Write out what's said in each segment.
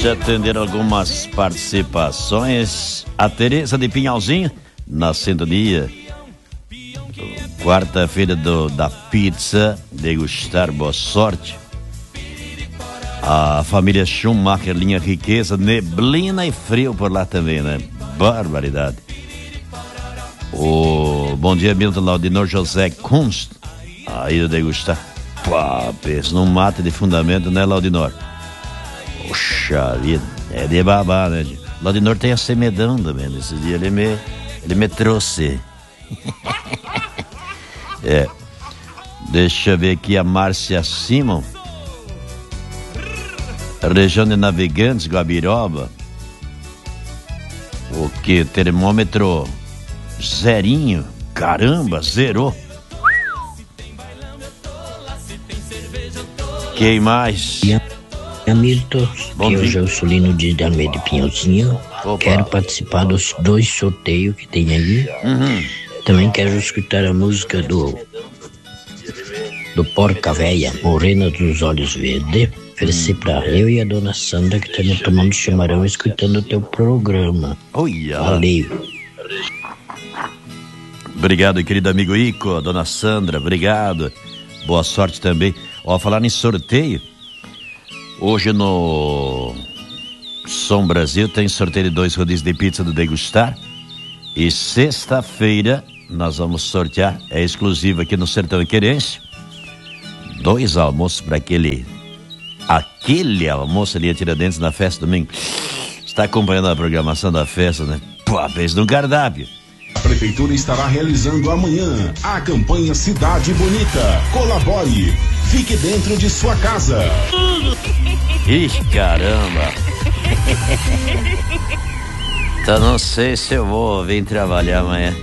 Deixa eu atender algumas participações. A Tereza de Pinhalzinho, na sintonia. Quarta-feira da pizza, degustar, boa sorte. A família Schumacher, linha Riqueza, neblina e frio por lá também, né? Barbaridade. Bom dia, Milton Laudinor José Kunst. Aí eu degustar. Pá, pensa num mate de fundamento, né, Laudinor? Poxa vida, é de babá, né? Laudinor tem a semedão também. Nesse dia ele me trouxe. Deixa eu ver aqui a Márcia Simon. Região de Navegantes, Guabiroba. O que? Termômetro zerinho. Caramba, zerou. Quem mais? Hamilton, que hoje é o Solino de Almeida Pinhalzinho. Quero participar dos 2 sorteios que tem aí. Também quero escutar a música do Porca Véia, Morena dos Olhos Verdes. Oferecer pra eu e a dona Sandra, que estamos tomando chimarrão escutando o teu programa. Valeu. Obrigado, querido amigo Ico, dona Sandra, obrigado. Boa sorte também. Falar em sorteio, hoje no Som Brasil tem sorteio de 2 rodízios de pizza do Degustar. E sexta-feira nós vamos sortear, é exclusivo aqui no Sertão Querense, 2 almoços para aquele almoço ali a Tiradentes na festa domingo. Está acompanhando a programação da festa, né? Pô, fez no cardápio. A Prefeitura estará realizando amanhã a campanha Cidade Bonita. Colabore, fique dentro de sua casa. Ih, caramba. Então não sei se eu vou vir trabalhar amanhã.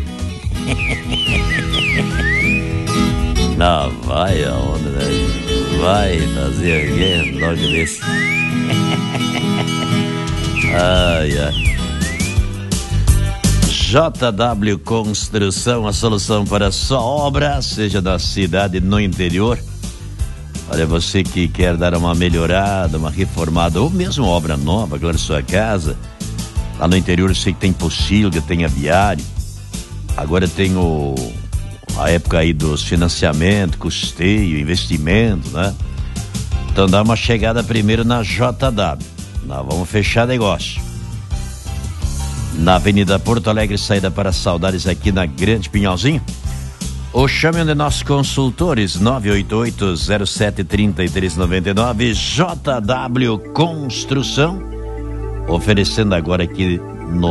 Não, vai aonde, velho? Vai fazer alguém logo desse. Ai, ai. JW Construção, a solução para sua obra, seja na cidade, no interior. Olha, você que quer dar uma melhorada, uma reformada, ou mesmo obra nova, agora em sua casa. Lá no interior eu sei que tem Pocilga, tem Aviário. Agora tem a época aí dos financiamentos, custeio, investimento, né? Então dá uma chegada primeiro na JW. Nós vamos fechar negócio. Na Avenida Porto Alegre, saída para Saudades, aqui na Grande Pinhalzinho. Ou chame um de nossos consultores, 988-07-3399, JW Construção, oferecendo agora aqui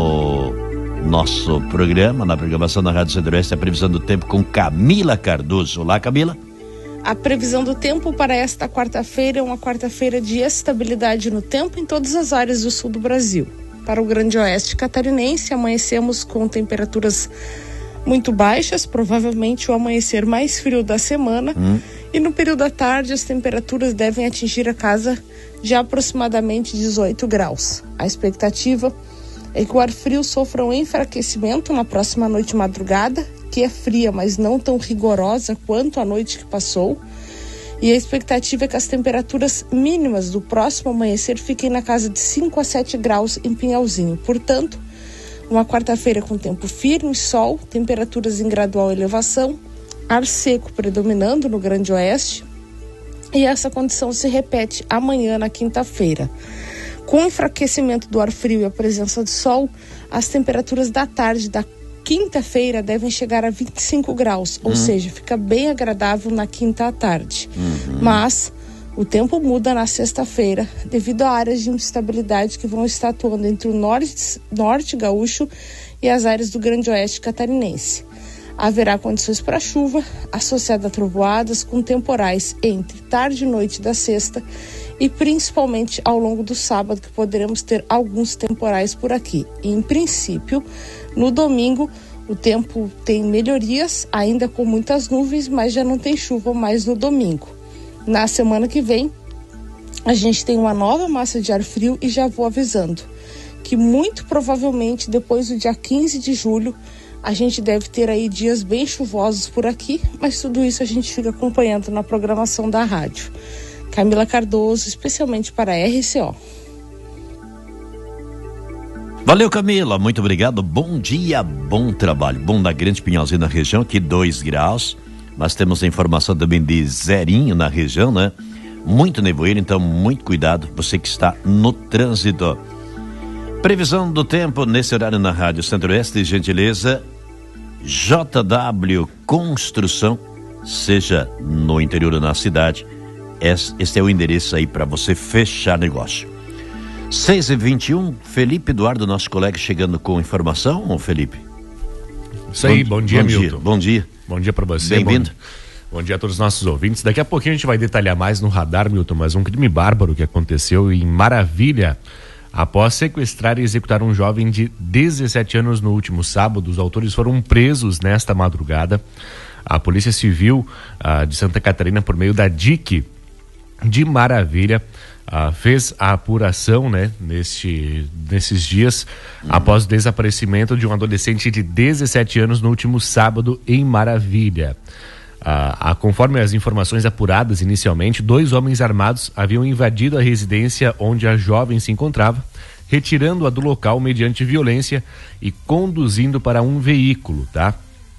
no nosso programa, na programação da Rádio Centro-Oeste, a previsão do tempo com Camila Cardoso. Olá, Camila. A previsão do tempo para esta quarta-feira é uma quarta-feira de estabilidade no tempo em todas as áreas do sul do Brasil. Para o Grande Oeste catarinense, amanhecemos com temperaturas muito baixas, provavelmente o amanhecer mais frio da semana. E no período da tarde, as temperaturas devem atingir a casa de aproximadamente 18 graus. A expectativa é que o ar frio sofra um enfraquecimento na próxima noite e madrugada, que é fria, mas não tão rigorosa quanto a noite que passou. E a expectativa é que as temperaturas mínimas do próximo amanhecer fiquem na casa de 5 a 7 graus em Pinhalzinho. Portanto, uma quarta-feira com tempo firme, sol, temperaturas em gradual elevação, ar seco predominando no Grande Oeste. E essa condição se repete amanhã, na quinta-feira. Com o enfraquecimento do ar frio e a presença do sol, as temperaturas da tarde da quinta-feira devem chegar a 25 graus, ou seja, fica bem agradável na quinta à tarde. Mas o tempo muda na sexta-feira devido a áreas de instabilidade que vão estar atuando entre o norte gaúcho e as áreas do Grande Oeste catarinense. Haverá condições para chuva, associada a trovoadas com temporais entre tarde e noite da sexta e principalmente ao longo do sábado, que poderemos ter alguns temporais por aqui. E, em princípio, no domingo, o tempo tem melhorias, ainda com muitas nuvens, mas já não tem chuva mais no domingo. Na semana que vem, a gente tem uma nova massa de ar frio e já vou avisando que muito provavelmente depois do dia 15 de julho, a gente deve ter aí dias bem chuvosos por aqui, mas tudo isso a gente fica acompanhando na programação da rádio. Camila Cardoso, especialmente para a RCO. Valeu, Camila, muito obrigado, bom dia, bom trabalho. Bom da Grande Pinhalzinho na região, aqui 2 graus, mas temos a informação também de zerinho na região, né? Muito nevoeiro, então muito cuidado, você que está no trânsito. Previsão do tempo nesse horário na Rádio Centro-Oeste, gentileza, JW Construção, seja no interior ou na cidade, este é o endereço aí para você fechar negócio. 6h21, Felipe Eduardo, nosso colega, chegando com informação, Felipe. Isso aí, bom dia, Milton. Bom dia. Bom dia para você. Bem-vindo. Bom dia a todos os nossos ouvintes. Daqui a pouquinho a gente vai detalhar mais no radar, Milton, mas um crime bárbaro que aconteceu em Maravilha. Após sequestrar e executar um jovem de 17 anos no último sábado, os autores foram presos nesta madrugada. A Polícia Civil de Santa Catarina, por meio da DIC de Maravilha, fez a apuração, né, nesses dias, após o desaparecimento de um adolescente de 17 anos no último sábado em Maravilha. Conforme as informações apuradas inicialmente, 2 homens armados haviam invadido a residência onde a jovem se encontrava, retirando-a do local mediante violência e conduzindo para um veículo, tá?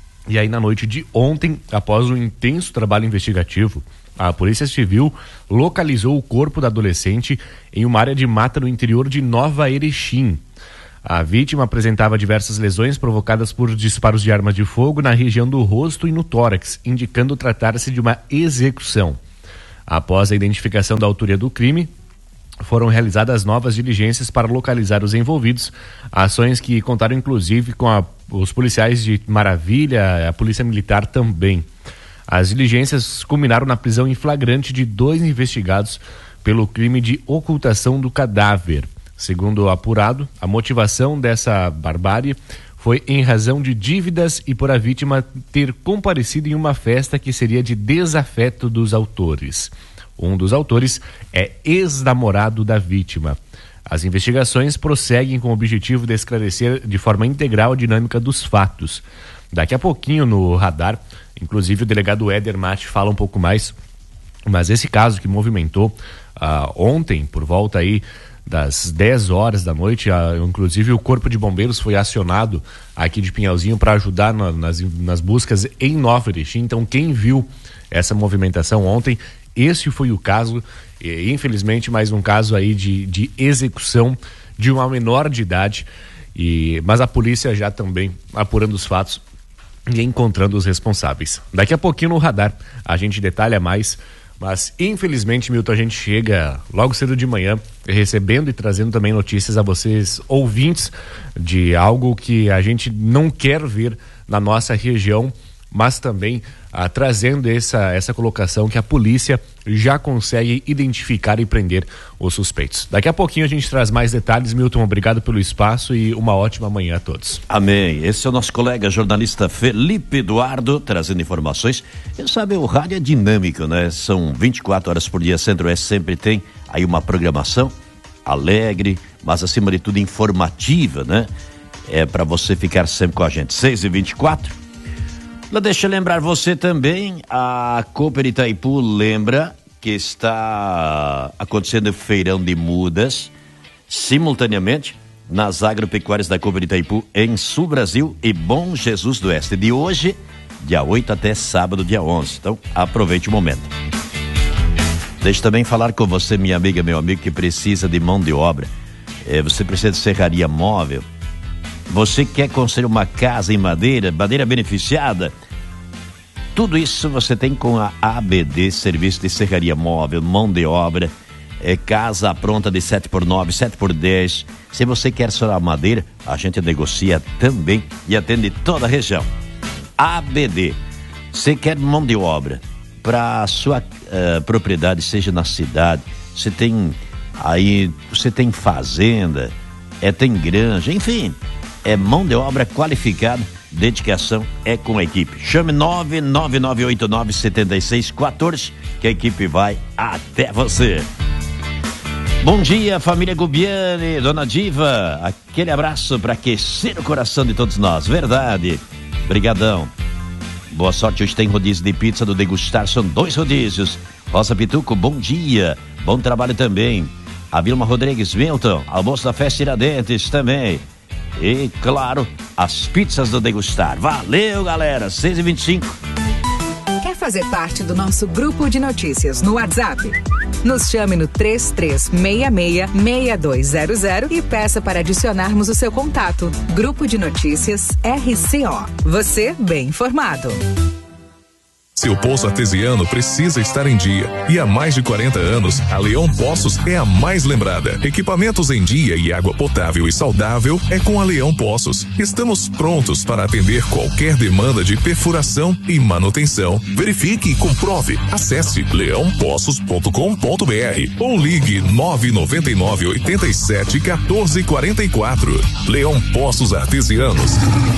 E aí, na noite de ontem, após um intenso trabalho investigativo, a Polícia Civil localizou o corpo da adolescente em uma área de mata no interior de Nova Erechim. A vítima apresentava diversas lesões provocadas por disparos de armas de fogo na região do rosto e no tórax, indicando tratar-se de uma execução. Após a identificação da autoria do crime, foram realizadas novas diligências para localizar os envolvidos, ações que contaram inclusive com os policiais de Maravilha, a Polícia Militar também. As diligências culminaram na prisão em flagrante de 2 investigados pelo crime de ocultação do cadáver. Segundo o apurado, a motivação dessa barbárie foi em razão de dívidas e por a vítima ter comparecido em uma festa que seria de desafeto dos autores. Um dos autores é ex-namorado da vítima. As investigações prosseguem com o objetivo de esclarecer de forma integral a dinâmica dos fatos. Daqui a pouquinho no radar, inclusive o delegado Éder Mate fala um pouco mais, mas esse caso que movimentou ontem, por volta aí das 10 horas da noite, inclusive o Corpo de Bombeiros foi acionado aqui de Pinhalzinho para ajudar nas buscas em Nova Erechim. Então, quem viu essa movimentação ontem, esse foi o caso, infelizmente mais um caso aí de execução de uma menor de idade, mas a polícia já também apurando os fatos e encontrando os responsáveis. Daqui a pouquinho no radar a gente detalha mais, mas infelizmente, Milton, a gente chega logo cedo de manhã recebendo e trazendo também notícias a vocês ouvintes de algo que a gente não quer ver na nossa região, mas também trazendo essa colocação que a polícia já consegue identificar e prender os suspeitos. Daqui a pouquinho a gente traz mais detalhes. Milton, obrigado pelo espaço e uma ótima manhã a todos. Amém. Esse é o nosso colega jornalista Felipe Eduardo trazendo informações. Você sabe, o rádio é dinâmico, né? São 24 horas por dia, Centro-Oeste sempre tem aí uma programação alegre, mas acima de tudo informativa, né? É para você ficar sempre com a gente. 6h24. Deixa eu lembrar você também, a Cooper Itaipu lembra que está acontecendo feirão de mudas simultaneamente nas agropecuárias da Cooper Itaipu em Sul Brasil e Bom Jesus do Oeste, de hoje, dia 8 até sábado, dia 11. Então, aproveite o momento. Deixa eu também falar com você, minha amiga, meu amigo, que precisa de mão de obra. Você precisa de serraria móvel. Você quer construir uma casa em madeira beneficiada? Tudo isso você tem com a ABD, Serviço de Serraria Móvel, mão de obra, casa pronta de 7x9, 7x10. Se você quer só madeira, a gente negocia também e atende toda a região. ABD, você quer mão de obra para a sua propriedade, seja na cidade, você tem fazenda, tem granja, enfim, é mão de obra qualificada, dedicação é com a equipe. Chame 999897614 que a equipe vai até você. Bom dia, família Gubiani, dona Diva, aquele abraço para aquecer o coração de todos nós, verdade. Brigadão. Boa sorte, hoje tem rodízio de pizza do Degustar, são 2 rodízios. Rosa Pituco, bom dia, bom trabalho também. A Vilma Rodrigues, Milton, almoço da Festa Tiradentes também. e, claro, as pizzas do Degustar. Valeu, galera, 6h25. Quer fazer parte do nosso grupo de notícias no WhatsApp? Nos chame no 3366-6200 e peça para adicionarmos o seu contato. Grupo de Notícias RCO. Você bem informado. Seu poço artesiano precisa estar em dia. E há mais de 40 anos, a Leão Poços é a mais lembrada. Equipamentos em dia e água potável e saudável é com a Leão Poços. Estamos prontos para atender qualquer demanda de perfuração e manutenção. Verifique e comprove. Acesse leãopoços.com.br ou ligue 999 87 14 44. Leão Poços Artesianos.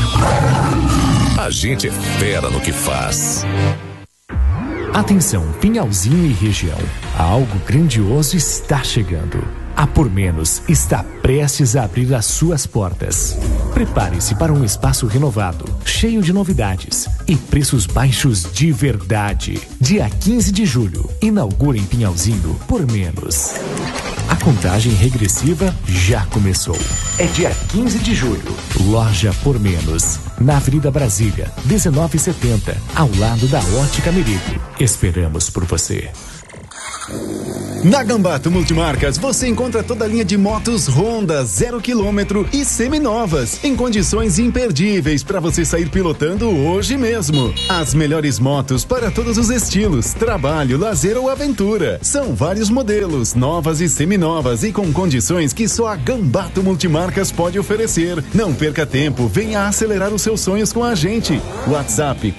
A gente é fera no que faz. Atenção, Pinhalzinho e região. Algo grandioso está chegando. A Por Menos está prestes a abrir as suas portas. Prepare-se para um espaço renovado, cheio de novidades e preços baixos de verdade. Dia 15 de julho, inaugura em Pinhalzinho Por Menos. A contagem regressiva já começou. É dia 15 de julho. Loja Por Menos, na Avenida Brasília, 1970, ao lado da Ótica Merigo. Esperamos por você. Na Gambato Multimarcas você encontra toda a linha de motos Honda 0 km e seminovas em condições imperdíveis para você sair pilotando hoje mesmo. As melhores motos para todos os estilos, trabalho, lazer ou aventura. São vários modelos, novas e seminovas e com condições que só a Gambato Multimarcas pode oferecer. Não perca tempo, venha acelerar os seus sonhos com a gente. WhatsApp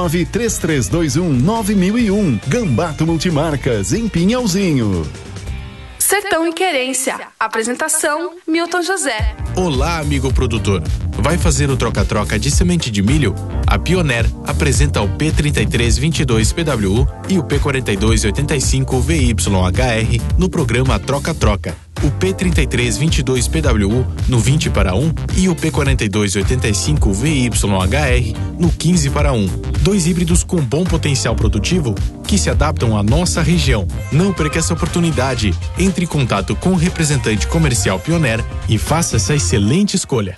4933219001. Gambato Multimarcas em Pinhalzinho. Sertão em Querência. Apresentação, Milton José. Olá, amigo produtor. Vai fazer o troca-troca de semente de milho? A Pioneer apresenta o P3322 PWU e o P4285 VYHR no programa Troca-Troca. O P3322 PWU no 20 para 1 e o P4285 VYHR no 15 para 1. Dois híbridos com bom potencial produtivo que se adaptam à nossa região. Não perca essa oportunidade. Entre em contato com o representante comercial Pioneer e faça essa excelente escolha.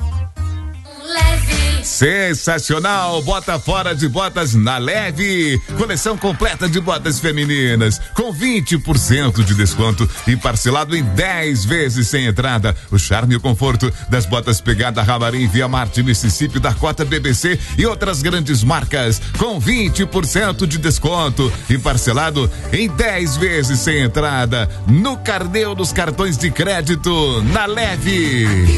Sensacional! Bota fora de botas na Leve. Coleção completa de botas femininas com 20% de desconto e parcelado em 10 vezes sem entrada. O charme e o conforto das botas Pegada Ramarim, Via Marte, Mississippi, Dakota, BBC e outras grandes marcas com 20% de desconto e parcelado em 10 vezes sem entrada no carnê dos cartões de crédito na Leve.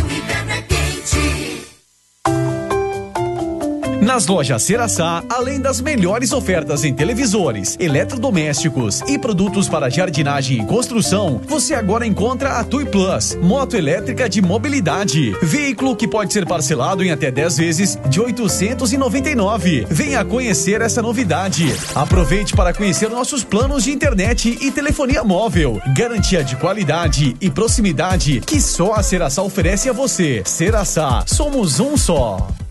Nas lojas Ceraçá, além das melhores ofertas em televisores, eletrodomésticos e produtos para jardinagem e construção, você agora encontra a Tui Plus, moto elétrica de mobilidade. Veículo que pode ser parcelado em até 10 vezes de R$ 899. Venha conhecer essa novidade. Aproveite para conhecer nossos planos de internet e telefonia móvel. Garantia de qualidade e proximidade que só a Ceraçá oferece a você. Ceraçá, somos um só.